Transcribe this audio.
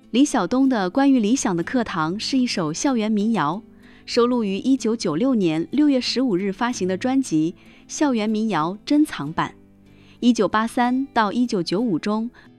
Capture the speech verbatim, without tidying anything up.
李晓东的关于理想的课堂是一首校园民谣，收录于一九九六年六月十五日发行的专辑《校园民谣珍藏版》。一九八三到一九九五中，